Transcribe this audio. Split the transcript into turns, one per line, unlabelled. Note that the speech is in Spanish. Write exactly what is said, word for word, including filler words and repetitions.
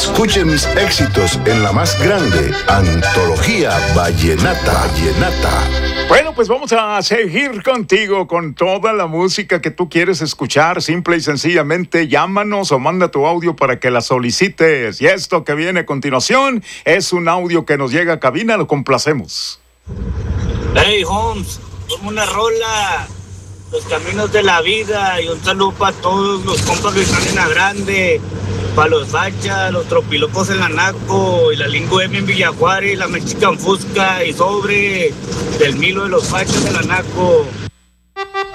Escuche mis éxitos en la más grande antología vallenata. Vallenata.
Bueno, pues vamos a seguir contigo con toda la música que tú quieres escuchar. Simple y sencillamente llámanos o manda tu audio para que la solicites. Y esto que viene a continuación es un audio que nos llega a cabina, lo complacemos.
Hey, Holmes, como una rola, los caminos de la vida, y un saludo para todos los compas que están en la grande, para los fachas, los tropilocos en la Naco, y la Lingo M en Villajuárez, la Mexican Fusca, y sobre del Milo de los fachas de la Naco.